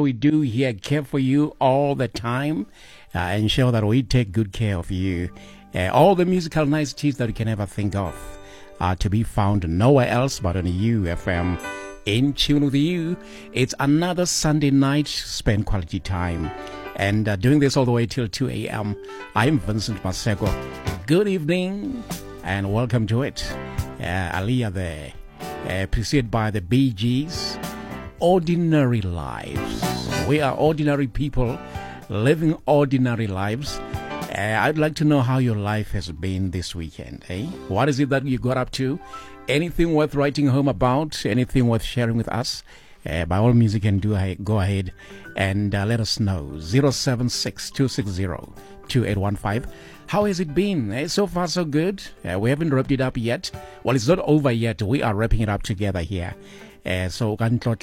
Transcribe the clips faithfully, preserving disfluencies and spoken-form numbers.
we do here, care for you all the time, uh, ensure that we take good care of you. Uh, all the musical niceties that you can ever think of are to be found nowhere else but on U F M. In tune with you. It's another Sunday night spent quality time. And uh, doing this all the way till two a.m. I'm Vincent Maseko. Good evening and welcome to it. Uh, Aliyah there, uh, preceded by the Bee Gees. Ordinary lives. We are ordinary people living ordinary lives. Uh, I'd like to know how your life has been this weekend. Eh? What is it that you got up to? Anything worth writing home about? Anything worth sharing with us? Uh, by all means, you can do go ahead and uh, let us know. zero seven six, two six zero, two eight one five. How has it been? Eh, so far, so good. Uh, we haven't wrapped it up yet. Well, it's not over yet. We are wrapping it up together here. Uh, so,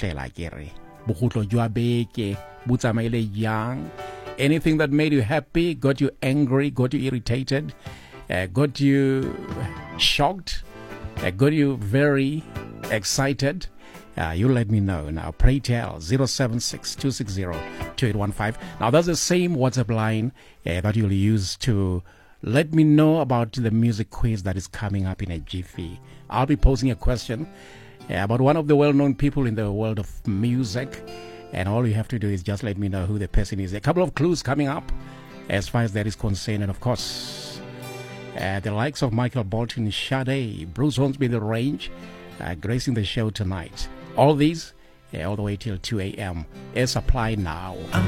young. Anything that made you happy, got you angry, got you irritated, uh, got you shocked, uh, got you very excited, uh, you let me know. Now, pray tell, zero seven six, two six zero, two eight one five. Now, that's the same WhatsApp line uh, that you'll use to let me know about the music quiz that is coming up in a jiffy. I'll be posing a question uh, about one of the well-known people in the world of music. And all you have to do is just let me know who the person is. A couple of clues coming up as far as that is concerned. And of course, uh, the likes of Michael Bolton, Sade, Bruce Hornsby, The Range, uh, gracing the show tonight. All these, uh, all the way till two a.m. is applied now.